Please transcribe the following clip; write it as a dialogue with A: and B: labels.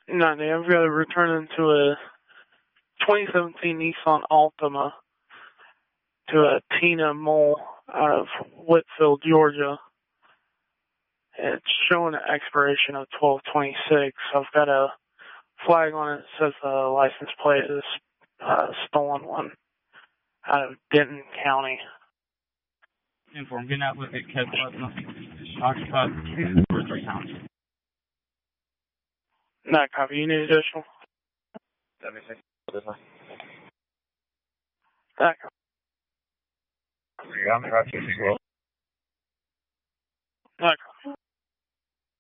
A: No, I've got to return into a 2017 Nissan Altima to a Tina Mole out of Whitfield, Georgia. It's showing an expiration of 12/26. I've got a flag on it that says the license plate is stolen one out of Denton County.
B: Inform, getting out with it, occupied 3 pounds.
A: Not copy. You need additional?
C: Let me see. This one.
A: Not copy.
C: You got me right, 2
A: Not copy.